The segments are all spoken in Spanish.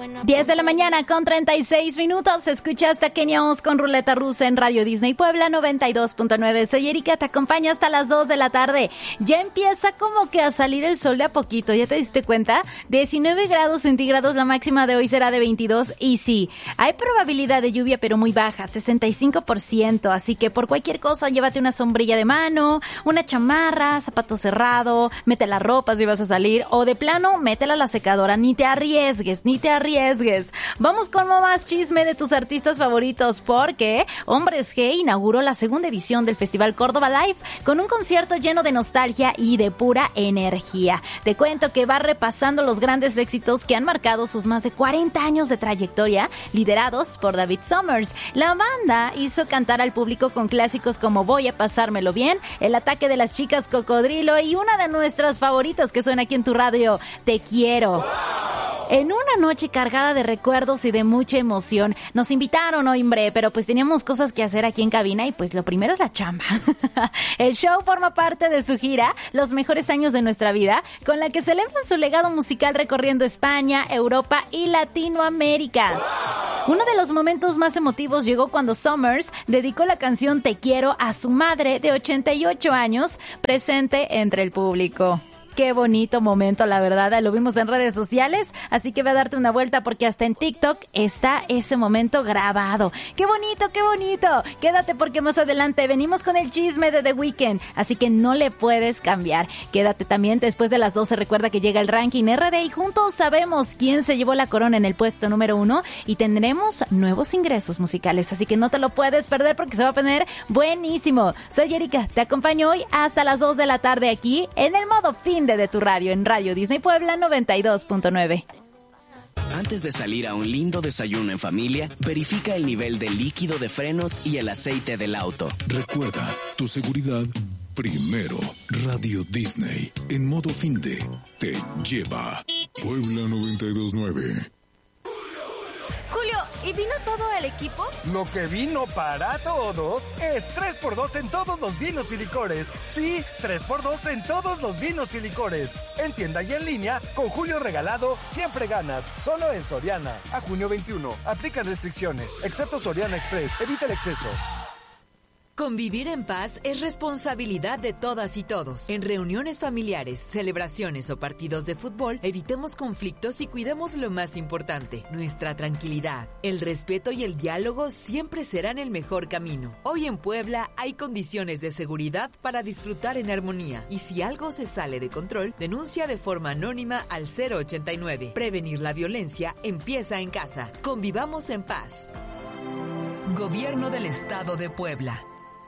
10 de la mañana con 36 minutos. Escuchaste a Kenia Os con Ruleta Rusa en Radio Disney Puebla 92.9. Soy Erika, te acompaño hasta las 2 de la tarde. Ya empieza como que a salir el sol de a poquito, ¿ya te diste cuenta? 19 grados centígrados, la máxima de hoy será de 22. Y sí, hay probabilidad de lluvia, pero muy baja, 65%. Así que por cualquier cosa, llévate una sombrilla de mano, una chamarra, zapato cerrado, mete la ropa si vas a salir, o de plano, métela a la secadora. Ni te arriesgues. Vamos con más chisme de tus artistas favoritos, porque Hombres G inauguró la segunda edición del Festival Córdoba Live con un concierto lleno de nostalgia y de pura energía. Te cuento que va repasando los grandes éxitos que han marcado sus más de 40 años de trayectoria, liderados por David Summers. La banda hizo cantar al público con clásicos como Voy a pasármelo bien, El ataque de las chicas Cocodrilo y una de nuestras favoritas que suena aquí en tu radio, Te quiero. En una noche cargada de recuerdos y de mucha emoción. Nos invitaron, hombre, pero pues teníamos cosas que hacer aquí en cabina y pues lo primero es la chamba. El show forma parte de su gira, Los mejores años de nuestra vida, con la que celebran su legado musical recorriendo España, Europa y Latinoamérica. Uno de los momentos más emotivos llegó cuando Summers dedicó la canción Te quiero a su madre de 88 años, presente entre el público. Qué bonito momento, la verdad, lo vimos en redes sociales, así que ve a darte una vuelta porque hasta en TikTok está ese momento grabado. ¡Qué bonito, qué bonito! Quédate porque más adelante venimos con el chisme de The Weeknd, así que no le puedes cambiar. Quédate también, después de las 12 recuerda que llega el ranking RD y juntos sabemos quién se llevó la corona en el puesto número 1 y tendremos nuevos ingresos musicales, así que no te lo puedes perder porque se va a poner buenísimo. Soy Erika, te acompaño hoy hasta las 2 de la tarde aquí en el modo fin de tu radio en Radio Disney Puebla 92.9. Antes de salir a un lindo desayuno en familia, verifica el nivel de líquido de frenos y el aceite del auto. Recuerda, tu seguridad primero. Radio Disney, en modo fin de, te lleva. Puebla 92.9. Julio, ¿y vino todo el equipo? Lo que vino para todos es 3x2 en todos los vinos y licores. Sí, 3x2 en todos los vinos y licores. En tienda y en línea, con Julio regalado, siempre ganas. Solo en Soriana. A junio 21. Aplican restricciones. Excepto Soriana Express. Evita el exceso. Convivir en paz es responsabilidad de todas y todos. En reuniones familiares, celebraciones o partidos de fútbol, evitemos conflictos y cuidemos lo más importante, nuestra tranquilidad. El respeto y el diálogo siempre serán el mejor camino. Hoy en Puebla hay condiciones de seguridad para disfrutar en armonía. Y si algo se sale de control, denuncia de forma anónima al 089. Prevenir la violencia empieza en casa. Convivamos en paz. Gobierno del Estado de Puebla.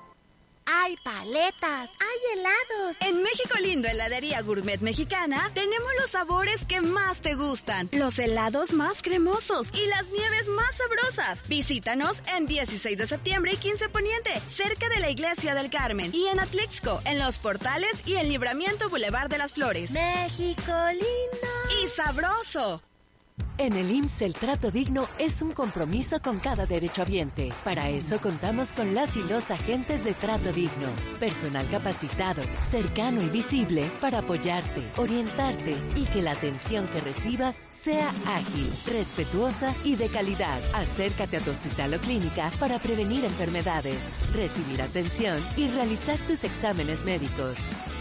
Hay paletas, hay helados. En México Lindo, heladería gourmet mexicana, tenemos los sabores que más te gustan, los helados más cremosos y las nieves más sabrosas. Visítanos en 16 de septiembre y 15 Poniente, cerca de la Iglesia del Carmen, y en Atlixco, en Los Portales y en Libramiento Boulevard de las Flores. México lindo y sabroso. En el IMSS el trato digno es un compromiso con cada derechohabiente. Para eso contamos con las y los agentes de trato digno. Personal capacitado, cercano y visible para apoyarte, orientarte y que la atención que recibas sea ágil, respetuosa y de calidad. Acércate a tu hospital o clínica para prevenir enfermedades, recibir atención y realizar tus exámenes médicos.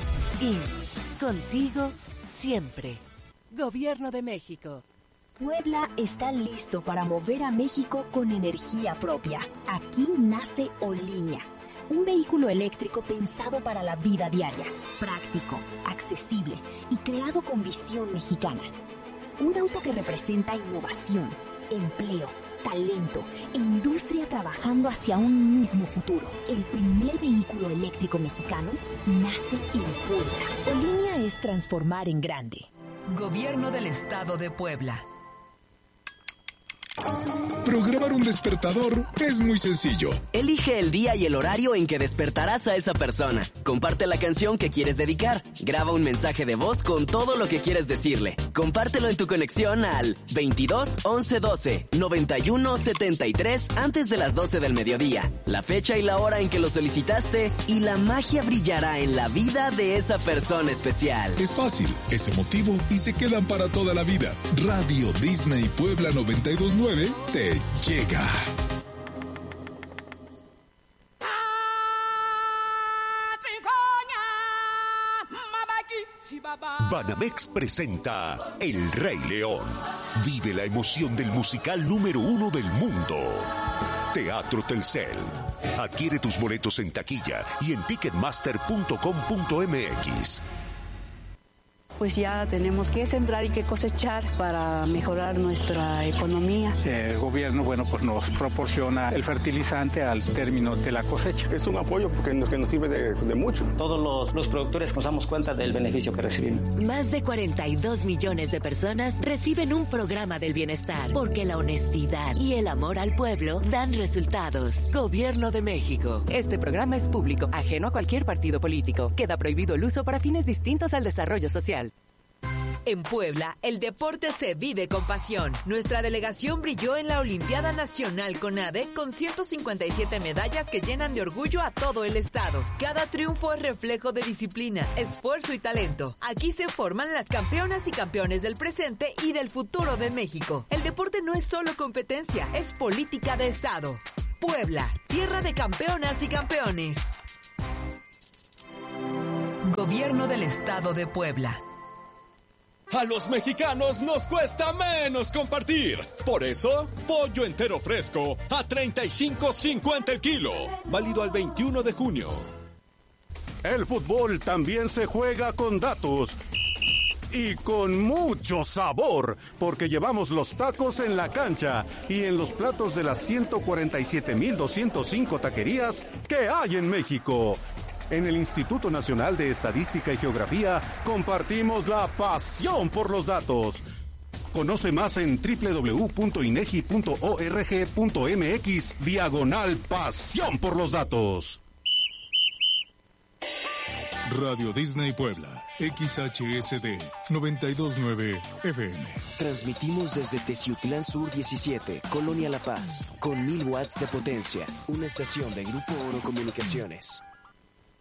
IMSS, contigo siempre. Gobierno de México. Puebla está listo para mover a México con energía propia. Aquí nace Olinea, un vehículo eléctrico pensado para la vida diaria, práctico, accesible y creado con visión mexicana. Un auto que representa innovación, empleo, talento e industria trabajando hacia un mismo futuro. El primer vehículo eléctrico mexicano nace en Puebla. Olinea es transformar en grande. Gobierno del Estado de Puebla. Programar un despertador es muy sencillo. Elige el día y el horario en que despertarás a esa persona. Comparte la canción que quieres dedicar. Graba un mensaje de voz con todo lo que quieres decirle. Compártelo en tu conexión al 22 11 12 91 73 antes de las 12 del mediodía. La fecha y la hora en que lo solicitaste y la magia brillará en la vida de esa persona especial. Es fácil, es emotivo y se quedan para toda la vida. Radio Disney Puebla 92.9 te llega. Banamex presenta El Rey León. Vive la emoción del musical número 1 del mundo. Teatro Telcel. Adquiere tus boletos en taquilla y en ticketmaster.com.mx. Pues ya tenemos que sembrar y que cosechar para mejorar nuestra economía. El gobierno, pues nos proporciona el fertilizante al término de la cosecha. Es un apoyo que nos sirve de mucho. Todos los productores nos damos cuenta del beneficio que recibimos. Más de 42 millones de personas reciben un programa del bienestar, porque la honestidad y el amor al pueblo dan resultados. Gobierno de México. Este programa es público, ajeno a cualquier partido político. Queda prohibido el uso para fines distintos al desarrollo social. En Puebla, el deporte se vive con pasión. Nuestra delegación brilló en la Olimpiada Nacional CONADE con 157 medallas que llenan de orgullo a todo el estado. Cada triunfo es reflejo de disciplina, esfuerzo y talento. Aquí se forman las campeonas y campeones del presente y del futuro de México. El deporte no es solo competencia, es política de estado. Puebla, tierra de campeonas y campeones. Gobierno del Estado de Puebla. A los mexicanos nos cuesta menos compartir. Por eso, pollo entero fresco a $35.50 el kilo. Válido al 21 de junio. El fútbol también se juega con datos. Y con mucho sabor, porque llevamos los tacos en la cancha y en los platos de las 147,205 taquerías que hay en México. En el Instituto Nacional de Estadística y Geografía compartimos la pasión por los datos. Conoce más en www.inegi.org.mx/pasión por los datos. Radio Disney Puebla, XHSD 92.9 FM. Transmitimos desde Teciutlán Sur 17, Colonia La Paz, con 1000 watts de potencia. Una estación de Grupo Oro Comunicaciones.